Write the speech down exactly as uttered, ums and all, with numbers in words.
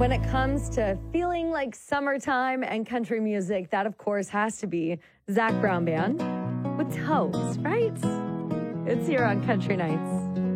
When it comes to feeling like summertime and country music, that, of course, has to be Zac Brown Band with Toes, right? It's here on Country Nights.